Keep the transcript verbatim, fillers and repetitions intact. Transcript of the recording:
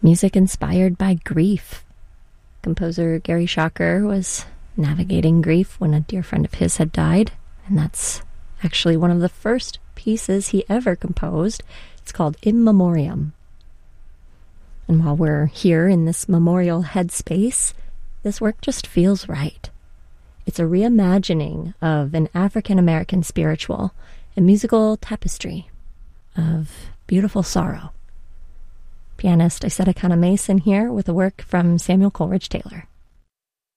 music inspired by grief. Composer Gary Schocker was navigating grief when a dear friend of his had died, and that's actually one of the first pieces he ever composed. It's called In Memoriam. And while we're here in this memorial headspace, this work just feels right. It's a reimagining of an African-American spiritual, a musical tapestry of beautiful sorrow. Pianist Isetecana Mason here with a work from Samuel Coleridge Taylor.